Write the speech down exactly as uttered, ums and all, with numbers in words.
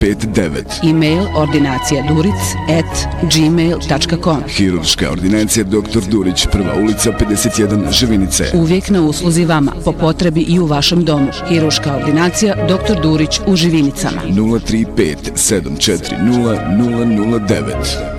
pet devet. E-mail ordinacija duric at gmail tačka com. Hirurška ordinacija doktor Durić, Prva ulica pedeset jedan, Živinice. Uvijek na usluzi vama, po potrebi i u vašem domu. Hirurška ordinacija doktor Durić u Živinicama. nula tri pet sedam četiri nula nula nula devet.